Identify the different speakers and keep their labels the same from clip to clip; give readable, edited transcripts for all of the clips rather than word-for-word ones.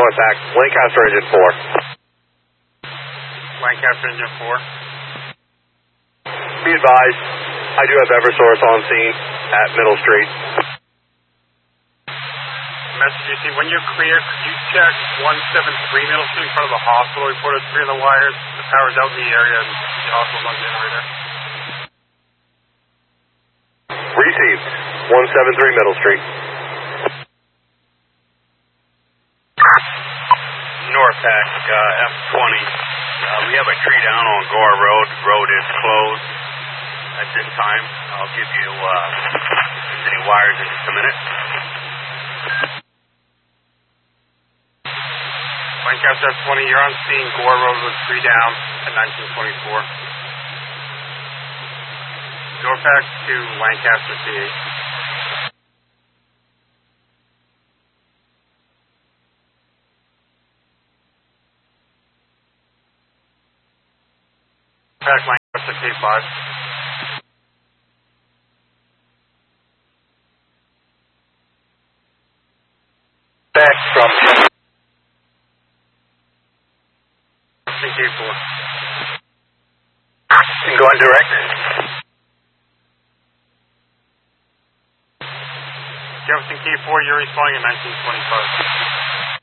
Speaker 1: contact. Lancaster Engine 4.
Speaker 2: Lancaster Engine 4.
Speaker 1: Be advised, I do have Eversource on scene at Middle Street.
Speaker 2: Message you see, when you're clear, could you check 173 Middle Street in front of the hospital? Reported three of the wires. The power's out in the area and the hospital's on generator.
Speaker 1: Received. 173 Middle Street.
Speaker 3: Norpac, F20. We have a tree down on Gore Road. The road is closed at this time. I'll give you any wires in just a minute.
Speaker 2: Lancaster F20, you're on scene. Gore Road was three down at 1924. Norpac to Lancaster CH. Lancaster K5.
Speaker 1: Back from
Speaker 2: K4.
Speaker 1: Going direct.
Speaker 2: Jefferson K4, you're responding in 1925.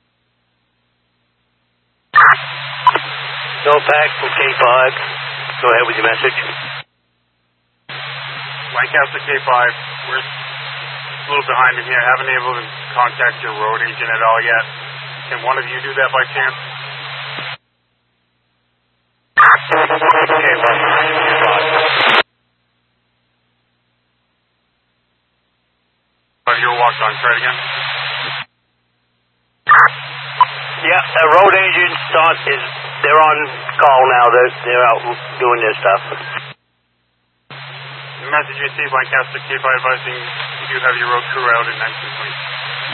Speaker 1: Norpac from K5. Go ahead with your message.
Speaker 2: Lancaster K5, we're a little behind in here. Haven't been able to contact your road agent at all yet. Can one of you do that by chance? You walked on, try it again.
Speaker 1: Yeah, road agents they're on call now. They're out doing their stuff.
Speaker 2: Message received, Lancaster K5 advising you do have your road crew out in 1920.